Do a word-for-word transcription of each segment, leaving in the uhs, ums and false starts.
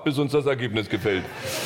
ab, bis uns das Ergebnis gefällt.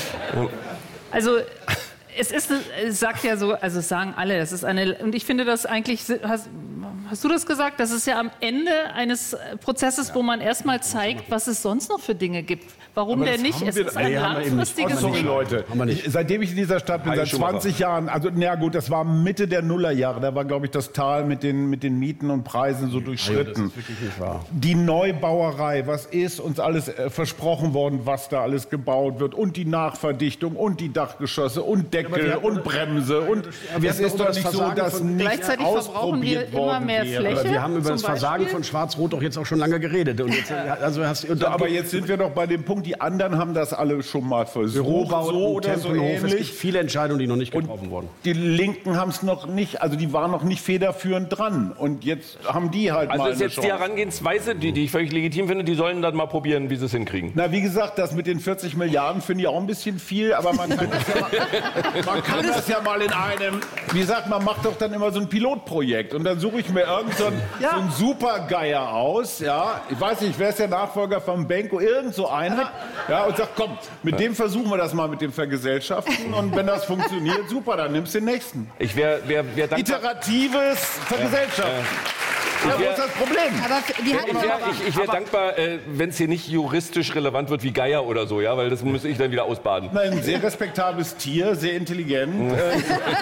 Also es ist, es sagt ja so, also es sagen alle, das ist eine, und ich finde das eigentlich, hast, hast du das gesagt, das ist ja am Ende eines Prozesses, wo man erstmal zeigt, was es sonst noch für Dinge gibt. Warum denn nicht? Es ist ein langfristiges Ding. Leute, ich, seitdem ich in dieser Stadt bin, seit zwanzig Jahren, also na gut, das war Mitte der Nullerjahre, da war, glaube ich, das Tal mit den, mit den Mieten und Preisen so durchschritten. Ja, das ist wirklich nicht wahr. Die Neubauerei, was ist uns alles äh, versprochen worden, was da alles gebaut wird, und die Nachverdichtung und die Dachgeschosse und Deckel ja, und Bremse und ja, es ist doch nicht so, dass nicht gleichzeitig verbrauchen wir immer mehr Fläche. Aber wir haben über das Versagen Beispiel? von Schwarz-Rot doch jetzt auch schon lange geredet. Und jetzt, also hast, und ja, aber jetzt sind wir doch bei dem Punkt, die anderen haben das alle schon mal versucht. Bürobau, so oder so ähnlich. Es gibt viele Entscheidungen, die noch nicht getroffen wurden. Die Linken haben es noch nicht, also die waren noch nicht federführend dran. Und jetzt haben die halt also mal ist jetzt Chance. Die Herangehensweise, die, die ich völlig legitim finde, die sollen dann mal probieren, wie sie es hinkriegen. Na, wie gesagt, das mit den vierzig Milliarden finde ich auch ein bisschen viel, aber man kann das ja mal, man kann das ja mal in einem, wie gesagt, man macht doch dann immer so ein Pilotprojekt und dann suche ich mir irgend so einen, ja. so einen Supergeier aus, ja, ich weiß nicht, wer ist der Nachfolger von Benko, irgend so einer, ja, und sagt, komm, mit dem versuchen wir das mal mit dem Vergesellschaften und wenn das funktioniert, super, dann nimmst du den nächsten. Ich wäre wär, wär dankbar. Iteratives Vergesellschaften. Ja, ja. Ja, wo ist das Problem? Aber die ich wäre ich, ich wär dankbar, äh, wenn es hier nicht juristisch relevant wird wie Geier oder so, ja, weil das muss ich dann wieder ausbaden. Nein, ein sehr respektables Tier, sehr intelligent. äh,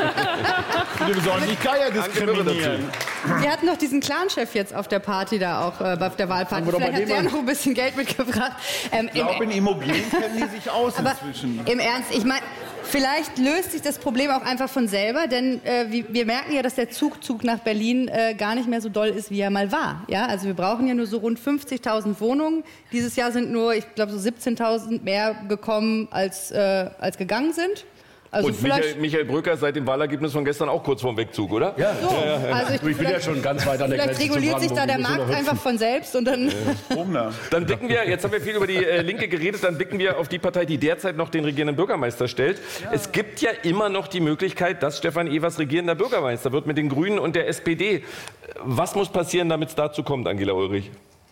wir sollen nicht Geier diskriminieren. Wir hatten noch diesen Clan-Chef jetzt auf der Party da auch, äh, auf der Wahlparty. Vielleicht hat der noch ein bisschen Geld mitgebracht. Ähm, ich glaube, in Immobilien kennen die sich aus aber inzwischen. Im Ernst, ich meine, vielleicht löst sich das Problem auch einfach von selber, denn äh, wir, wir merken ja, dass der Zugzug nach Berlin äh, gar nicht mehr so doll ist, wie er mal war. Ja? Also wir brauchen ja nur so rund fünfzigtausend Wohnungen. Dieses Jahr sind nur, ich glaube, so siebzehntausend mehr gekommen, als, äh, als gegangen sind. Also und Michael, Michael Brücker ist seit dem Wahlergebnis von gestern auch kurz vorm Wegzug, oder? Ja, so, ja, ja. Also ich, ich bin ja schon ganz weit an der Grenze. Vielleicht reguliert sich da der Markt einfach von selbst und dann... Ja. Dann blicken wir, jetzt haben wir viel über die äh, Linke geredet, dann blicken wir auf die Partei, die derzeit noch den regierenden Bürgermeister stellt. Ja. Es gibt ja immer noch die Möglichkeit, dass Stefan Evers regierender Bürgermeister wird mit den Grünen und der S P D. Was muss passieren, damit es dazu kommt, Angela Ulrich?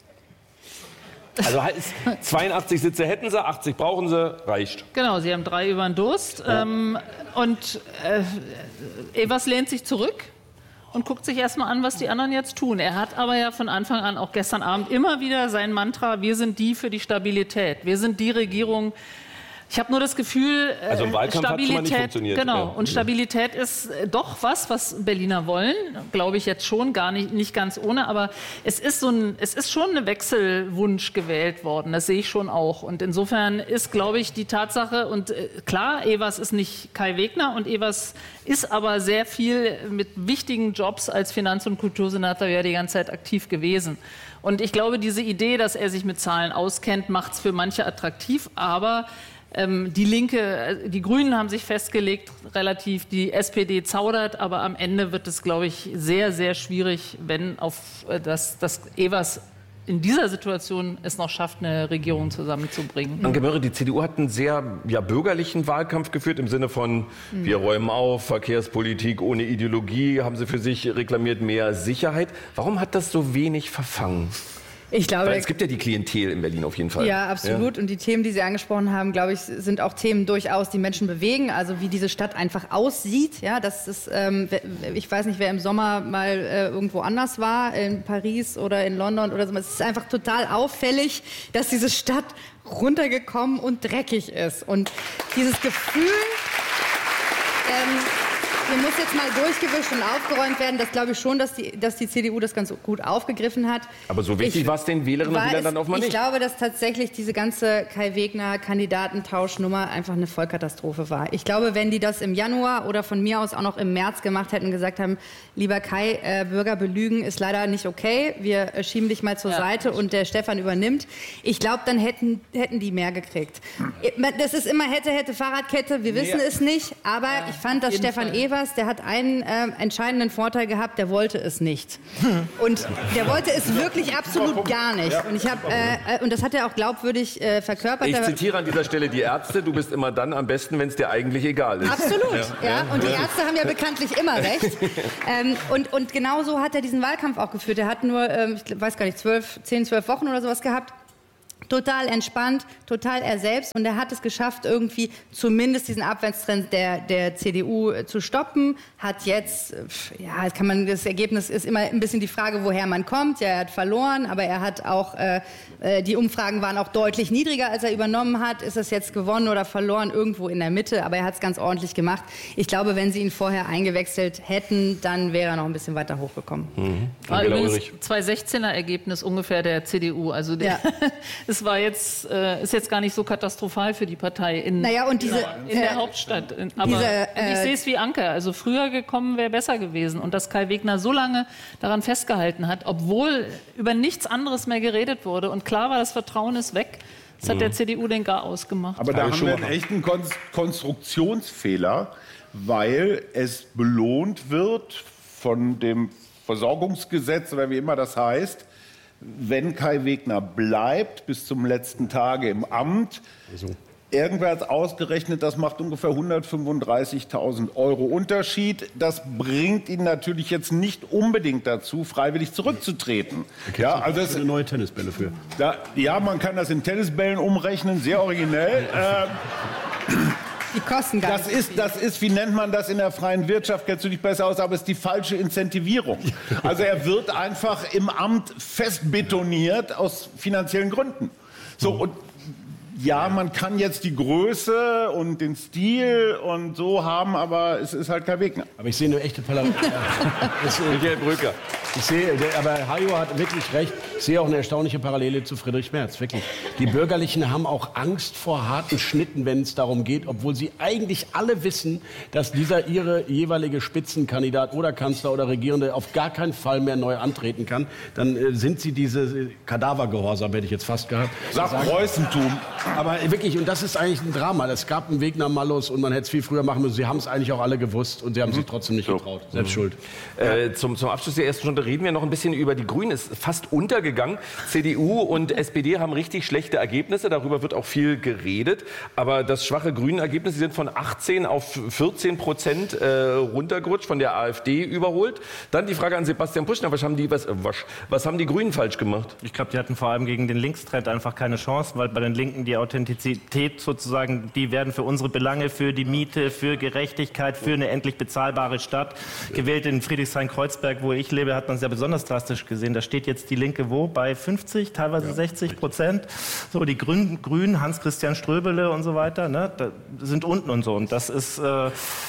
Also zweiundachtzig Sitze hätten sie, achtzig brauchen sie, reicht. Genau, sie haben drei über den Durst. Ja. Ähm, und äh, Evers lehnt sich zurück und guckt sich erstmal an, was die anderen jetzt tun. Er hat aber ja von Anfang an, auch gestern Abend, immer wieder sein Mantra, wir sind die für die Stabilität. Wir sind die Regierung. Ich habe nur das Gefühl, äh, also Wahlkampf hat schon mal nicht funktioniert. Genau, ja. Und Stabilität ist äh, doch was, was Berliner wollen, glaube ich jetzt schon, gar nicht, nicht ganz ohne, aber es ist, so ein, es ist schon ein Wechselwunsch gewählt worden, das sehe ich schon auch. Und insofern ist, glaube ich, die Tatsache, und äh, klar, Evers ist nicht Kai Wegner und Evers ist aber sehr viel mit wichtigen Jobs als Finanz- und Kultursenator ja die ganze Zeit aktiv gewesen. Und ich glaube, diese Idee, dass er sich mit Zahlen auskennt, macht es für manche attraktiv, aber die Linke, die Grünen haben sich festgelegt, relativ, die S P D zaudert, aber am Ende wird es, glaube ich, sehr, sehr schwierig, wenn auf das, das Evers in dieser Situation es noch schafft, eine Regierung zusammenzubringen. Anke Mörre, die C D U hat einen sehr ja, bürgerlichen Wahlkampf geführt, im Sinne von, mhm. wir räumen auf, Verkehrspolitik ohne Ideologie, haben sie für sich reklamiert, mehr Sicherheit. Warum hat das so wenig verfangen? Ich glaube, Weil es gibt ja die Klientel in Berlin auf jeden Fall. Ja, absolut. Ja. Und die Themen, die Sie angesprochen haben, glaube ich, sind auch Themen durchaus, die Menschen bewegen. Also wie diese Stadt einfach aussieht. Ja, das ist, ähm, ich weiß nicht, wer im Sommer mal äh, irgendwo anders war, in Paris oder in London oder so. Es ist einfach total auffällig, dass diese Stadt runtergekommen und dreckig ist. Und dieses Gefühl... Ähm, Hier muss jetzt mal durchgewischt und aufgeräumt werden. Das glaube ich schon, dass die, dass die C D U das ganz gut aufgegriffen hat. Aber so wichtig war es den Wählerinnen und Wählern dann offenbar nicht. Ich glaube, dass tatsächlich diese ganze Kai-Wegner-Kandidatentauschnummer einfach eine Vollkatastrophe war. Ich glaube, wenn die das im Januar oder von mir aus auch noch im März gemacht hätten und gesagt haben, lieber Kai, äh, Bürger belügen ist leider nicht okay, wir äh, schieben dich mal zur ja. Seite und der Stefan übernimmt. Ich glaube, dann hätten, hätten die mehr gekriegt. Das ist immer hätte, hätte, Fahrradkette, wir wissen nee. es nicht, aber ja, ich fand, dass Stefan Fall. Evers, der hat einen äh, entscheidenden Vorteil gehabt, der wollte es nicht. Und der wollte es wirklich absolut gar nicht. Und, ich hab, äh, und das hat er auch glaubwürdig äh, verkörpert. Ich zitiere an dieser Stelle die Ärzte, du bist immer dann am besten, wenn es dir eigentlich egal ist. Absolut, ja. ja. Und die Ärzte haben ja bekanntlich immer recht. ähm, und, und genau so hat er diesen Wahlkampf auch geführt. Er hat nur, ähm, ich weiß gar nicht, zwölf, zehn, zwölf Wochen oder sowas gehabt. Total entspannt, total er selbst. Und er hat es geschafft, irgendwie zumindest diesen Abwärtstrend der, der C D U zu stoppen. Hat jetzt, ja, kann man, das Ergebnis ist immer ein bisschen die Frage, woher man kommt. Ja, er hat verloren, aber er hat auch, äh, die Umfragen waren auch deutlich niedriger, als er übernommen hat. Ist es jetzt gewonnen oder verloren? Irgendwo in der Mitte. Aber er hat es ganz ordentlich gemacht. Ich glaube, wenn sie ihn vorher eingewechselt hätten, dann wäre er noch ein bisschen weiter hochgekommen. Mhm. War übrigens zweitausendsechzehner Ergebnis ungefähr der C D U. Also der, ja. Es war jetzt, äh, ist jetzt gar nicht so katastrophal für die Partei in, naja, und diese, in der äh, Hauptstadt. Aber diese, äh, ich sehe es wie Anke. Also früher gekommen wäre besser gewesen. Und dass Kai Wegner so lange daran festgehalten hat, obwohl über nichts anderes mehr geredet wurde und klar war, das Vertrauen ist weg, das hat mhm. der C D U den gar ausgemacht. Aber da haben wir einen echten Kon Konstruktionsfehler, weil es belohnt wird von dem Versorgungsgesetz oder wie immer das heißt, wenn Kai Wegner bleibt bis zum letzten Tage im Amt. Also. Irgendwer hat ausgerechnet, das macht ungefähr hundertfünfunddreißigtausend Euro Unterschied. Das bringt ihn natürlich jetzt nicht unbedingt dazu, freiwillig zurückzutreten. Ja, also es eine neue Tennisbälle für. Da, ja, man kann das in Tennisbällen umrechnen, sehr originell. ähm, Die kosten gar das ist, das ist, wie nennt man das in der freien Wirtschaft, kennst du dich besser aus, aber es ist die falsche Incentivierung. Also er wird einfach im Amt festbetoniert aus finanziellen Gründen. So, und ja, man kann jetzt die Größe und den Stil und so haben, aber es ist halt kein Wegner. Aber ich sehe eine echte Parlament. Michael Brücker. Ich sehe, aber Hajo hat wirklich recht. Ich sehe auch eine erstaunliche Parallele zu Friedrich Merz, wirklich. Die Bürgerlichen haben auch Angst vor harten Schnitten, wenn es darum geht, obwohl sie eigentlich alle wissen, dass dieser ihre jeweilige Spitzenkandidat oder Kanzler oder Regierende auf gar keinen Fall mehr neu antreten kann. Dann äh, sind sie diese Kadavergehorsam, hätte ich jetzt fast gehabt. Sag Preußentum. Aber wirklich, und das ist eigentlich ein Drama. Es gab einen Weg nach Malus und man hätte es viel früher machen müssen. Sie haben es eigentlich auch alle gewusst und sie haben mhm. sich trotzdem nicht so. getraut. Selbst mhm. schuld. Äh, zum, zum Abschluss der ersten Stunde reden wir noch ein bisschen über die Grünen. Ist fast untergegangen. C D U und S P D haben richtig schlechte Ergebnisse. Darüber wird auch viel geredet. Aber das schwache Grünen-Ergebnis, sie sind von achtzehn auf vierzehn Prozent äh, runtergerutscht, von der AfD überholt. Dann die Frage an Sebastian Puschner. Was haben die, was, was, was haben die Grünen falsch gemacht? Ich glaube, die hatten vor allem gegen den Linkstrend einfach keine Chance, weil bei den Linken die Authentizität sozusagen, die werden für unsere Belange, für die Miete, für Gerechtigkeit, für eine endlich bezahlbare Stadt gewählt. In Friedrichshain-Kreuzberg, wo ich lebe, hat man es ja besonders drastisch gesehen. Da steht jetzt die Linke wo? Bei fünfzig, teilweise ja. sechzig Prozent. So, die Grünen, Grün, Hans-Christian Ströbele und so weiter, ne, da sind unten und so. Und das ist, äh,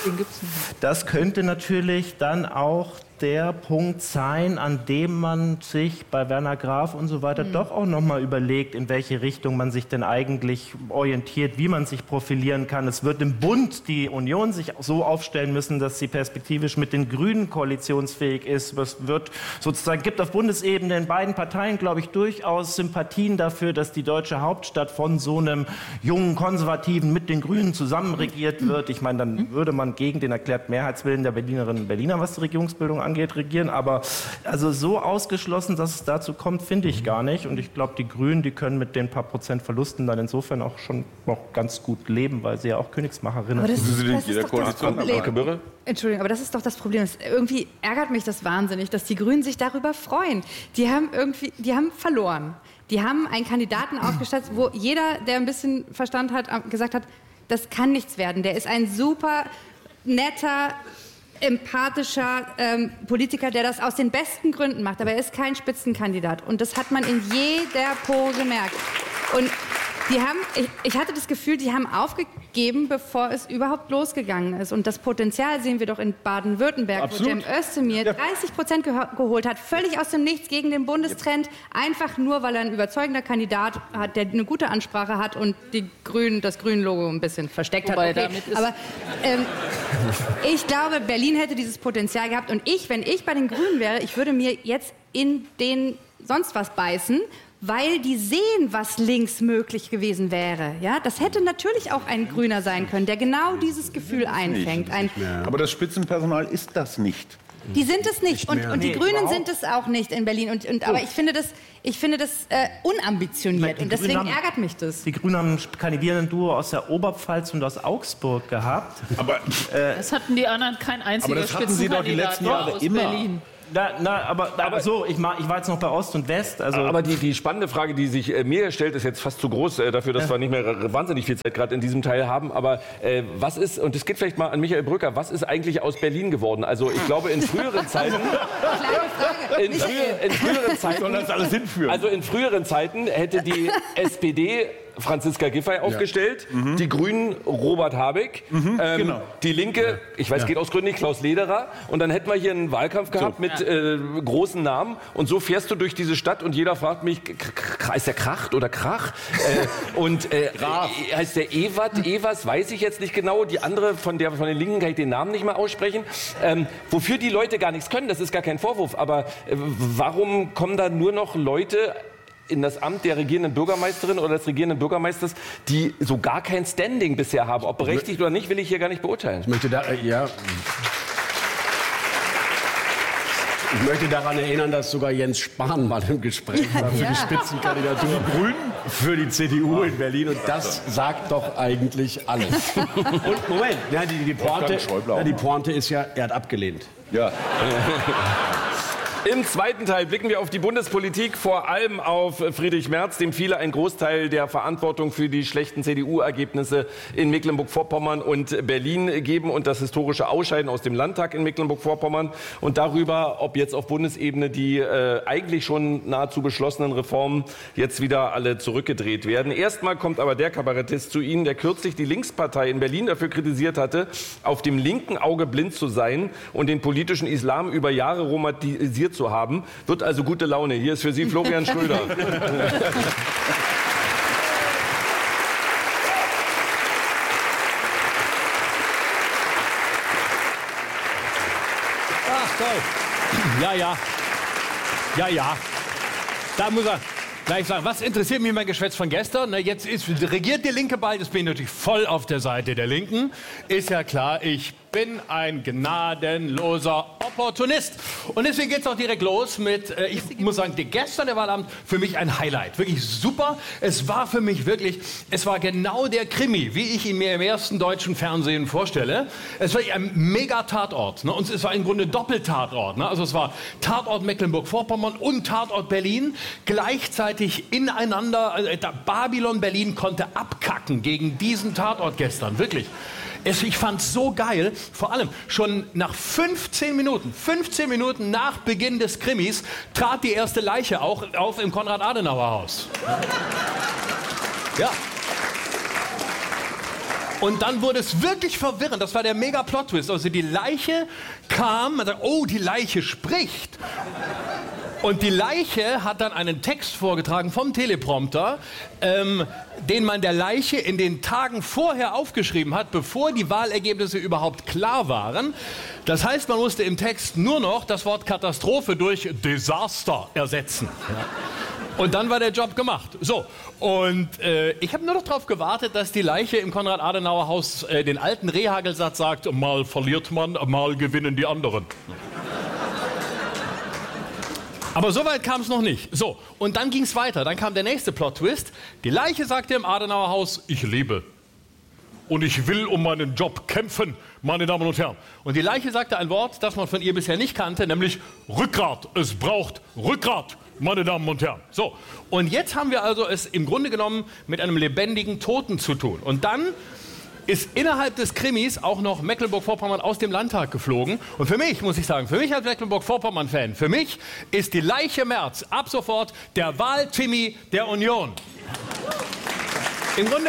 das könnte natürlich dann auch der Punkt sein, an dem man sich bei Werner Graf und so weiter mhm. doch auch noch mal überlegt, in welche Richtung man sich denn eigentlich orientiert, wie man sich profilieren kann. Es wird im Bund die Union sich so aufstellen müssen, dass sie perspektivisch mit den Grünen koalitionsfähig ist. Es wird sozusagen, gibt auf Bundesebene in beiden Parteien, glaube ich, durchaus Sympathien dafür, dass die deutsche Hauptstadt von so einem jungen Konservativen mit den Grünen zusammen regiert wird. Ich meine, dann würde man gegen den erklärten Mehrheitswillen der Berlinerinnen und Berliner, was die Regierungsbildung angeht, regieren. Aber also so ausgeschlossen, dass es dazu kommt, finde ich gar nicht. Und ich glaube, die Grünen, die können mit den paar Prozent Verlusten dann insofern auch schon noch ganz gut leben, weil sie ja auch Königsmacherinnen sind. Sie sind in jeder Koalition. Entschuldigung, aber das ist doch das Problem. Es, irgendwie ärgert mich das wahnsinnig, dass die Grünen sich darüber freuen. Die haben irgendwie, die haben verloren. Die haben einen Kandidaten aufgestellt, wo jeder, der ein bisschen Verstand hat, gesagt hat, das kann nichts werden. Der ist ein super netter, empathischer ähm, Politiker, der das aus den besten Gründen macht. Aber er ist kein Spitzenkandidat. Und das hat man in jeder Pore gemerkt. Und die haben, ich, ich hatte das Gefühl, die haben aufgegeben, bevor es überhaupt losgegangen ist. Und das Potenzial sehen wir doch in Baden-Württemberg, wo Cem Özdemir ja. dreißig Prozent ge geholt hat, völlig aus dem Nichts gegen den Bundestrend, einfach nur, weil er ein überzeugender Kandidat hat, der eine gute Ansprache hat und die Grünen, das Grünen-Logo ein bisschen versteckt Wobei, hat. Okay. Aber ähm, ich glaube, Berlin hätte dieses Potenzial gehabt. Und ich, wenn ich bei den Grünen wäre, ich würde mir jetzt in den sonst was beißen, weil die sehen, was links möglich gewesen wäre. Ja, das hätte natürlich auch ein Grüner sein können, der genau dieses Gefühl einfängt. Ein Aber das Spitzenpersonal ist das nicht. Die sind es nicht. Und, und die nee, Grünen sind es auch nicht in Berlin. Und, und, aber ich finde das, ich finde das äh, unambitioniert. Und deswegen haben, ärgert mich das. Die Grünen haben ein kandidierenden Duo aus der Oberpfalz und aus Augsburg gehabt. Aber, äh, das hatten die anderen kein einziger Aber das hatten sie doch die letzten Jahre aus immer. Berlin. Na, na, aber, aber so, ich, ich war jetzt noch bei Ost und West. Also aber die, die spannende Frage, die sich äh, mir stellt, ist jetzt fast zu groß äh, dafür, dass ja. wir nicht mehr wahnsinnig viel Zeit gerade in diesem Teil haben. Aber äh, was ist, und das geht vielleicht mal an Michael Brücker, was ist eigentlich aus Berlin geworden? Also ich glaube, in früheren Zeiten... in, früher, in früheren Zeiten... Soll das alles hinführen? Also in früheren Zeiten hätte die S P D... Franziska Giffey aufgestellt, ja. mhm. die Grünen Robert Habeck, mhm, ähm, genau. die Linke, ich weiß, ja. geht aus Gründen nicht, Klaus Lederer. Und dann hätten wir hier einen Wahlkampf gehabt so. mit ja. äh, großen Namen. Und so fährst du durch diese Stadt und jeder fragt mich, heißt der Kracht oder Krach? äh, und äh, heißt der Ewert, Evers, weiß ich jetzt nicht genau. Die andere, von der von den Linken kann ich den Namen nicht mal aussprechen. Ähm, wofür die Leute gar nichts können, das ist gar kein Vorwurf. Aber äh, warum kommen da nur noch Leute in das Amt der regierenden Bürgermeisterin oder des regierenden Bürgermeisters, die so gar kein Standing bisher haben? Ob berechtigt oder nicht, will ich hier gar nicht beurteilen. Ich möchte da, äh, ja... Ich möchte daran erinnern, dass sogar Jens Spahn mal im Gespräch war für ja. die Spitzenkandidatur die Grünen für die C D U in Berlin. Und das sagt doch eigentlich alles. Und Moment, ja, die, die, Pointe, ja, die Pointe ist ja, er hat abgelehnt. Ja. Im zweiten Teil blicken wir auf die Bundespolitik, vor allem auf Friedrich Merz, dem viele einen Großteil der Verantwortung für die schlechten C D U-Ergebnisse in Mecklenburg-Vorpommern und Berlin geben und das historische Ausscheiden aus dem Landtag in Mecklenburg-Vorpommern und darüber, ob jetzt auf Bundesebene die äh, eigentlich schon nahezu beschlossenen Reformen jetzt wieder alle zurückgedreht werden. Erstmal kommt aber der Kabarettist zu Ihnen, der kürzlich die Linkspartei in Berlin dafür kritisiert hatte, auf dem linken Auge blind zu sein und den politischen Islam über Jahre romantisiert zu haben, wird also gute Laune. Hier ist für Sie Florian Schröder. Ach, toll. Ja, ja. Ja, ja. Da muss er gleich sagen, was interessiert mich mein Geschwätz von gestern? Na, jetzt ist, regiert die Linke bald, jetzt bin ich natürlich voll auf der Seite der Linken. Ist ja klar, ich bin ein gnadenloser Opportunist. Und deswegen geht es auch direkt los mit, äh, ich muss sagen, die, gestern der Wahlabend für mich ein Highlight. Wirklich super. Es war für mich wirklich, es war genau der Krimi, wie ich ihn mir im ersten deutschen Fernsehen vorstelle. Es war ein Mega-Tatort. Ne? Und es war im Grunde Doppeltatort. Ne? Also es war Tatort Mecklenburg-Vorpommern und Tatort Berlin gleichzeitig ineinander. Also, Babylon Berlin konnte abkacken gegen diesen Tatort gestern. Wirklich. Es, ich fand es so geil, vor allem schon nach fünfzehn Minuten, fünfzehn Minuten nach Beginn des Krimis, trat die erste Leiche auch auf im Konrad-Adenauer-Haus. Ja. Und dann wurde es wirklich verwirrend, das war der Mega-Plot-Twist. Also die Leiche kam, man sagt, oh, die Leiche spricht. Und die Leiche hat dann einen Text vorgetragen vom Teleprompter, ähm, den man der Leiche in den Tagen vorher aufgeschrieben hat, bevor die Wahlergebnisse überhaupt klar waren. Das heißt, man musste im Text nur noch das Wort Katastrophe durch Desaster ersetzen. Ja. Und dann war der Job gemacht. So, und äh, ich habe nur noch darauf gewartet, dass die Leiche im Konrad-Adenauer-Haus äh, den alten Rehagelsatz sagt, mal verliert man, mal gewinnen die anderen. Aber so weit kam es noch nicht. So, und dann ging es weiter. Dann kam der nächste Plot-Twist. Die Leiche sagte im Adenauerhaus, ich lebe. Und ich will um meinen Job kämpfen, meine Damen und Herren. Und die Leiche sagte ein Wort, das man von ihr bisher nicht kannte, nämlich Rückgrat. Es braucht Rückgrat, meine Damen und Herren. So, und jetzt haben wir also es im Grunde genommen mit einem lebendigen Toten zu tun. Und dann ist innerhalb des Krimis auch noch Mecklenburg-Vorpommern aus dem Landtag geflogen. Und für mich, muss ich sagen, für mich als Mecklenburg-Vorpommern-Fan, für mich ist die Leiche Merz ab sofort der Wahl-Timmy der Union. Im Grunde,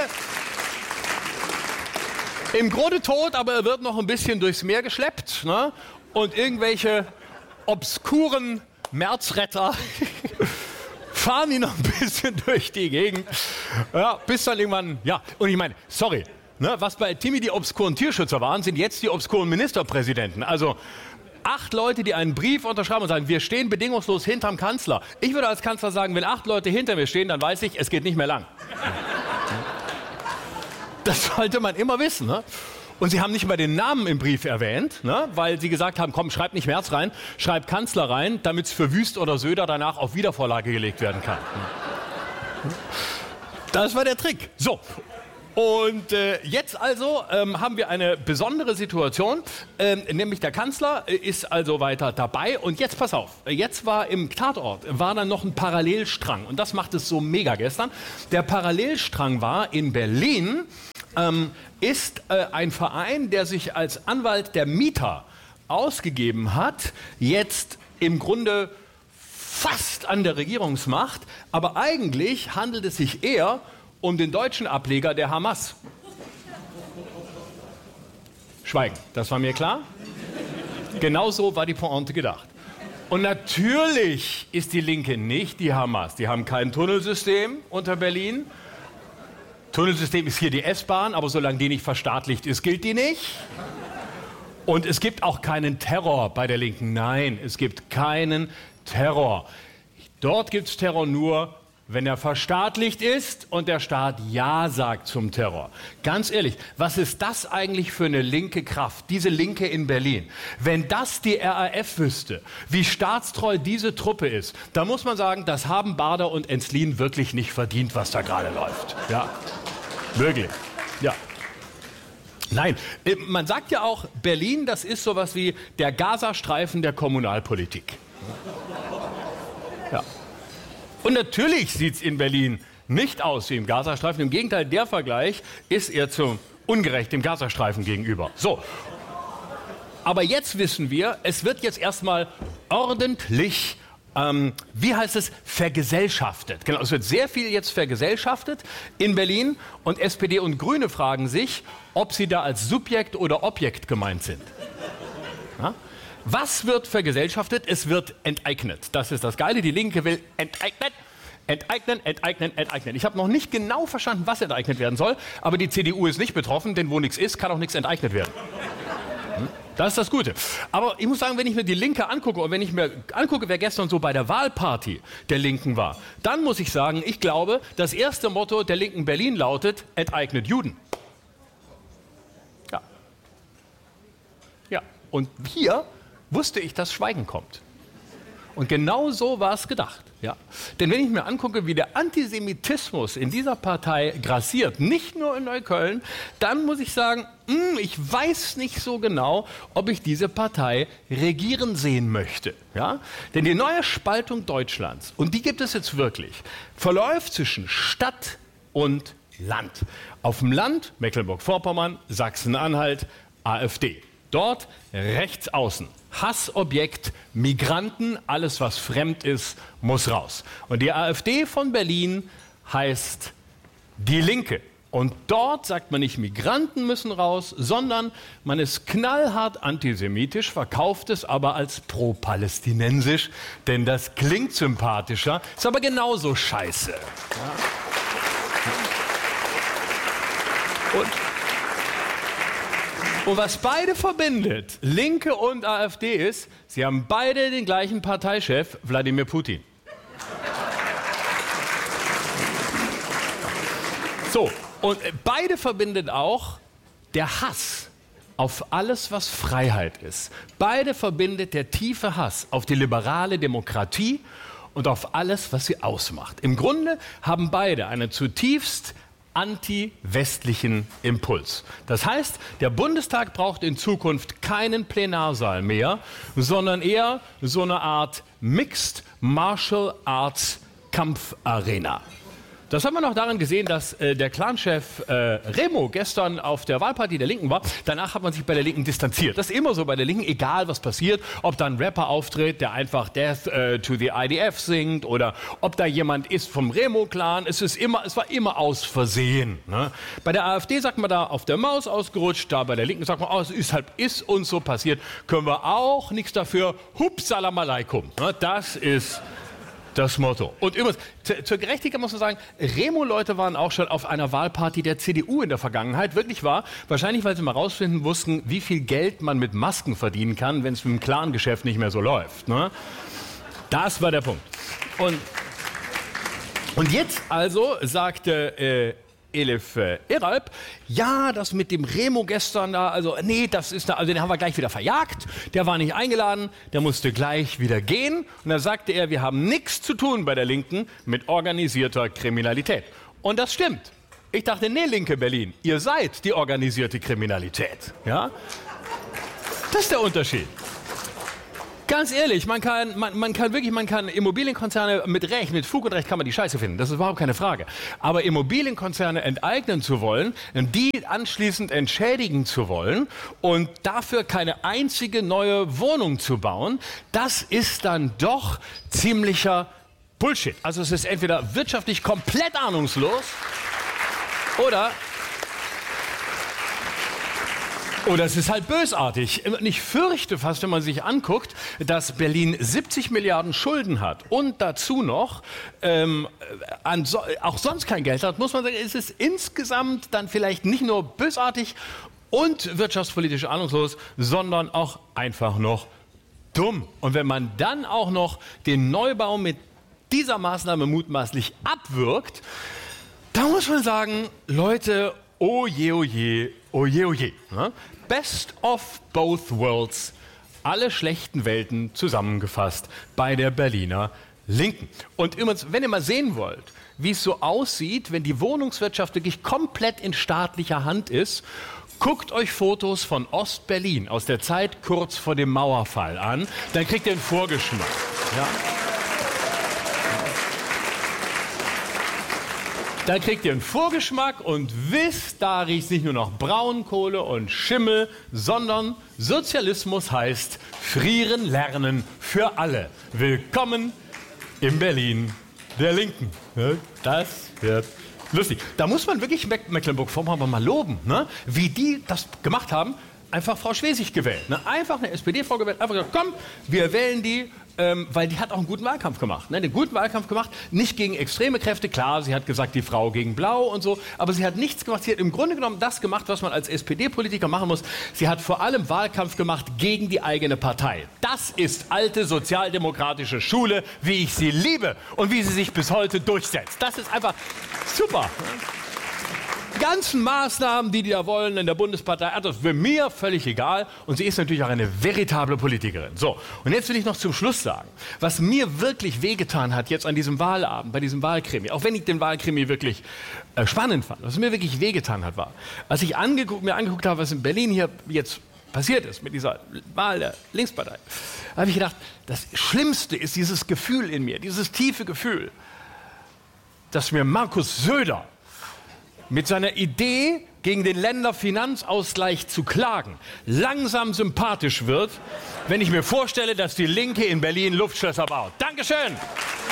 im Grunde tot, aber er wird noch ein bisschen durchs Meer geschleppt. Ne? Und irgendwelche obskuren Märzretter fahren ihn noch ein bisschen durch die Gegend. Ja, bis dann irgendwann, ja, und ich meine, sorry, ne, was bei Timmy die obskuren Tierschützer waren, sind jetzt die obskuren Ministerpräsidenten. Also acht Leute, die einen Brief unterschreiben und sagen, wir stehen bedingungslos hinterm Kanzler. Ich würde als Kanzler sagen, wenn acht Leute hinter mir stehen, dann weiß ich, es geht nicht mehr lang. Das sollte man immer wissen. Ne? Und sie haben nicht mal den Namen im Brief erwähnt, ne? Weil sie gesagt haben, komm, schreib nicht Merz rein, schreib Kanzler rein, damit es für Wüst oder Söder danach auf Wiedervorlage gelegt werden kann. Das war der Trick. So. Und äh, jetzt also ähm, haben wir eine besondere Situation, ähm, nämlich der Kanzler äh, ist also weiter dabei. Und jetzt pass auf, jetzt war im Tatort, war dann noch ein Parallelstrang. Und das macht es so mega gestern. Der Parallelstrang war in Berlin, ähm, ist äh, ein Verein, der sich als Anwalt der Mieter ausgegeben hat, jetzt im Grunde fast an der Regierungsmacht, aber eigentlich handelt es sich eher um den deutschen Ableger der Hamas. Schweigen, das war mir klar. Genauso war die Pointe gedacht. Und natürlich ist die Linke nicht die Hamas. Die haben kein Tunnelsystem unter Berlin. Tunnelsystem ist hier die S-Bahn, aber solange die nicht verstaatlicht ist, gilt die nicht. Und es gibt auch keinen Terror bei der Linken. Nein, es gibt keinen Terror. Dort gibt es Terror nur, wenn er verstaatlicht ist und der Staat Ja sagt zum Terror. Ganz ehrlich, was ist das eigentlich für eine linke Kraft, diese Linke in Berlin? Wenn das die R A F wüsste, wie staatstreu diese Truppe ist, dann muss man sagen, das haben Bader und Enslin wirklich nicht verdient, was da gerade läuft. Ja, wirklich. Ja. Nein, man sagt ja auch, Berlin, das ist sowas wie der Gazastreifen der Kommunalpolitik. Ja. Und natürlich sieht es in Berlin nicht aus wie im Gazastreifen. Im Gegenteil, der Vergleich ist eher zu ungerecht dem Gazastreifen gegenüber. So. Aber jetzt wissen wir, es wird jetzt erstmal ordentlich, ähm, wie heißt es, vergesellschaftet. Genau, es wird sehr viel jetzt vergesellschaftet in Berlin. Und S P D und Grüne fragen sich, ob sie da als Subjekt oder Objekt gemeint sind. Ja? Was wird vergesellschaftet? Es wird enteignet. Das ist das Geile. Die Linke will enteignen, enteignen, enteignen, enteignen. Ich habe noch nicht genau verstanden, was enteignet werden soll, aber die C D U ist nicht betroffen, denn wo nichts ist, kann auch nichts enteignet werden. Das ist das Gute. Aber ich muss sagen, wenn ich mir die Linke angucke und wenn ich mir angucke, wer gestern so bei der Wahlparty der Linken war, dann muss ich sagen, ich glaube, das erste Motto der Linken Berlin lautet, enteignet Juden. Ja. Ja. Und hier wusste ich, dass Schweigen kommt. Und genau so war es gedacht. Ja. Denn wenn ich mir angucke, wie der Antisemitismus in dieser Partei grassiert, nicht nur in Neukölln, dann muss ich sagen, mh, ich weiß nicht so genau, ob ich diese Partei regieren sehen möchte. Ja. Denn die neue Spaltung Deutschlands, und die gibt es jetzt wirklich, verläuft zwischen Stadt und Land. Auf dem Land Mecklenburg-Vorpommern, Sachsen-Anhalt, AfD. Dort rechts außen. Hassobjekt, Migranten, alles was fremd ist, muss raus. Und die AfD von Berlin heißt Die Linke. Und dort sagt man nicht, Migranten müssen raus, sondern man ist knallhart antisemitisch, verkauft es aber als pro-palästinensisch, denn das klingt sympathischer, ist aber genauso scheiße. Ja. Und Und was beide verbindet, Linke und AfD, ist, sie haben beide den gleichen Parteichef, Wladimir Putin. So, und beide verbindet auch der Hass auf alles, was Freiheit ist. Beide verbindet der tiefe Hass auf die liberale Demokratie und auf alles, was sie ausmacht. Im Grunde haben beide eine zutiefst anti-westlichen Impuls. Das heißt, der Bundestag braucht in Zukunft keinen Plenarsaal mehr, sondern eher so eine Art Mixed Martial Arts Kampfarena. Das haben wir noch daran gesehen, dass äh, der Clanchef äh, Remo gestern auf der Wahlparty der Linken war. Danach hat man sich bei der Linken distanziert. Das ist immer so bei der Linken, egal was passiert. Ob da ein Rapper auftritt, der einfach Death äh, to the I D F singt oder ob da jemand ist vom Remo-Clan. Es ist immer, es war immer aus Versehen. Ne? Bei der AfD sagt man da auf der Maus ausgerutscht. Da bei der Linken sagt man, oh, es ist halt ist uns so passiert. Können wir auch nichts dafür. Hups, salam alaikum. Ne? Das ist das Motto. Und übrigens, zur Gerechtigkeit muss man sagen, Remo-Leute waren auch schon auf einer Wahlparty der C D U in der Vergangenheit. Wirklich wahr. Wahrscheinlich, weil sie mal rausfinden mussten, wie viel Geld man mit Masken verdienen kann, wenn es mit dem Clan-Geschäft nicht mehr so läuft. Ne? Das war der Punkt. Und, und jetzt also sagte äh, Elif äh, Eralp, ja, das mit dem Remo gestern da, also nee, das ist da, also den haben wir gleich wieder verjagt, der war nicht eingeladen, der musste gleich wieder gehen. Und da sagte er, wir haben nichts zu tun bei der Linken mit organisierter Kriminalität. Und das stimmt. Ich dachte, nee, linke Berlin, ihr seid die organisierte Kriminalität. Ja? Das ist der Unterschied. Ganz ehrlich, man kann, man, man kann wirklich, man kann Immobilienkonzerne mit Recht, mit Fug und Recht kann man die Scheiße finden. Das ist überhaupt keine Frage. Aber Immobilienkonzerne enteignen zu wollen, die anschließend entschädigen zu wollen und dafür keine einzige neue Wohnung zu bauen, das ist dann doch ziemlicher Bullshit. Also es ist entweder wirtschaftlich komplett ahnungslos oder Oder es ist halt bösartig. Und ich fürchte fast, wenn man sich anguckt, dass Berlin siebzig Milliarden Schulden hat und dazu noch ähm, an so, auch sonst kein Geld hat, muss man sagen, ist es insgesamt dann vielleicht nicht nur bösartig und wirtschaftspolitisch ahnungslos, sondern auch einfach noch dumm. Und wenn man dann auch noch den Neubau mit dieser Maßnahme mutmaßlich abwirkt, da muss man sagen, Leute, oh je, oh je, oh je, oh je. Ne? Best of both worlds, alle schlechten Welten zusammengefasst bei der Berliner Linken. Und übrigens, wenn ihr mal sehen wollt, wie es so aussieht, wenn die Wohnungswirtschaft wirklich komplett in staatlicher Hand ist, guckt euch Fotos von Ostberlin aus der Zeit kurz vor dem Mauerfall an, dann kriegt ihr einen Vorgeschmack. Ja. Dann kriegt ihr einen Vorgeschmack und wisst, da riecht nicht nur noch Braunkohle und Schimmel, sondern Sozialismus heißt frieren lernen für alle. Willkommen in Berlin der Linken. Das wird lustig. Da muss man wirklich Mecklenburg-Vorpommern mal loben, ne? Wie die das gemacht haben. Einfach Frau Schwesig gewählt. Ne? Einfach eine S P D-Frau gewählt. Einfach gesagt, komm, wir wählen die, ähm, weil die hat auch einen guten Wahlkampf gemacht. Ne? Den guten Wahlkampf gemacht, nicht gegen extreme Kräfte. Klar, sie hat gesagt, die Frau gegen Blau und so. Aber sie hat nichts gemacht. Sie hat im Grunde genommen das gemacht, was man als S P D-Politiker machen muss. Sie hat vor allem Wahlkampf gemacht gegen die eigene Partei. Das ist alte sozialdemokratische Schule, wie ich sie liebe und wie sie sich bis heute durchsetzt. Das ist einfach super. Ne? Die ganzen Maßnahmen, die die da wollen in der Bundespartei, das ist für mir völlig egal. Und sie ist natürlich auch eine veritable Politikerin. So, und jetzt will ich noch zum Schluss sagen, was mir wirklich wehgetan hat jetzt an diesem Wahlabend, bei diesem Wahlkrimi, auch wenn ich den Wahlkrimi wirklich äh, spannend fand, was mir wirklich wehgetan hat, war, als ich angeguckt, mir angeguckt habe, was in Berlin hier jetzt passiert ist mit dieser Wahl der Linkspartei, habe ich gedacht, das Schlimmste ist dieses Gefühl in mir, dieses tiefe Gefühl, dass mir Markus Söder mit seiner Idee, gegen den Länderfinanzausgleich zu klagen, langsam sympathisch wird, wenn ich mir vorstelle, dass die Linke in Berlin Luftschlösser baut. Dankeschön!